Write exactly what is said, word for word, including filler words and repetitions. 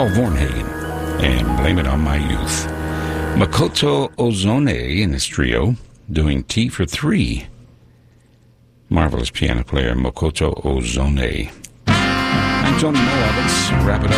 Carl Vornhagen, and Blame It on My Youth. Makoto Ozone in his trio, doing Tea for Three. Marvelous piano player, Makoto Ozone. I'm Tony Moe. Let's wrap it up.